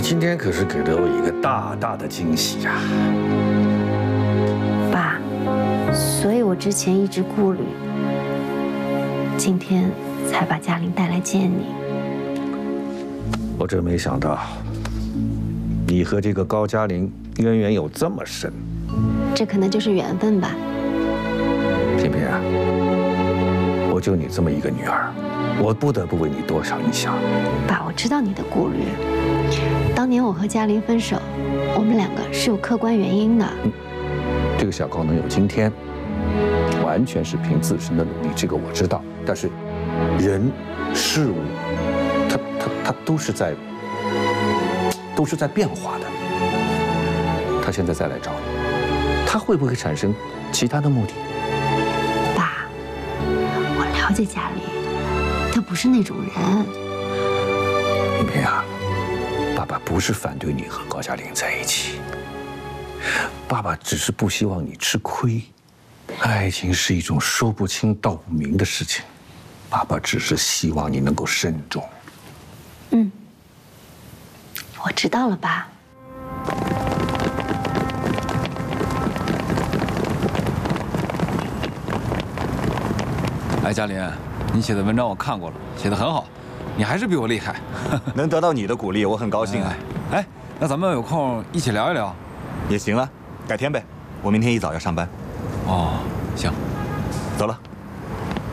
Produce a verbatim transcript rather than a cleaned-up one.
今天可是给了我一个大大的惊喜呀， 爸。所以我之前一直顾虑，今天才把嘉玲带来见你。 我真没想到，你和这个高嘉玲渊源有这么深。 这可能就是缘分吧。 萍萍啊，我就你这么一个女儿，我不得不为你多想一想。 爸，我知道你的顾虑。当年我和嘉玲分手，我们两个是有客观原因的。 嗯，这个小高能有今天，完全是凭自身的努力，这个我知道。但是，人、事物，它它它都是在，都是在变化的。他现在再来找你，他会不会产生其他的目的？ 爸，我了解嘉玲，她不是那种人。 萍萍啊，爸爸不是反对你和高嘉玲在一起，爸爸只是不希望你吃亏。爱情是一种说不清道不明的事情，爸爸只是希望你能够慎重。 嗯，我知道了，爸。 哎，嘉林，你写的文章我看过了，写的很好，你还是比我厉害。 能得到你的鼓励，我很高兴啊。 哎，哎那咱们有空一起聊一聊， 也行啊，改天呗。我明天一早要上班。 哦，行， 走了。